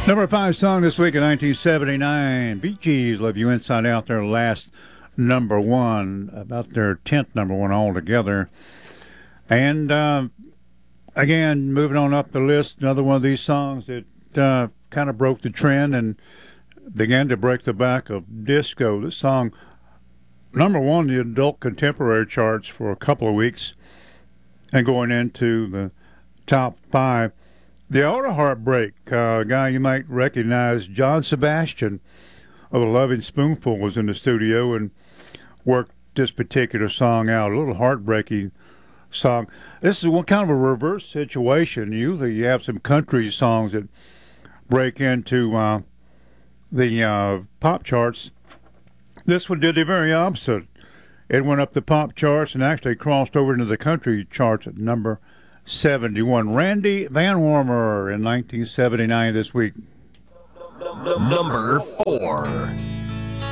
Number 5 song this week in 1979. Bee Gees, Love You Inside Out, their last number one, about their 10th number one altogether. And again, moving on up the list, another one of these songs that kind of broke the trend and began to break the back of disco. This song, number one in the adult contemporary charts for a couple of weeks and going into the top 5. The Art of Heartbreak, a guy you might recognize, John Sebastian of the Loving Spoonful, was in the studio and worked this particular song out. A little heartbreaking song. This is one kind of a reverse situation. Usually you have some country songs that break into the pop charts. This one did the very opposite. It went up the pop charts and actually crossed over into the country charts at number 71. Randy Van Warmer in 1979 this week. Number 4.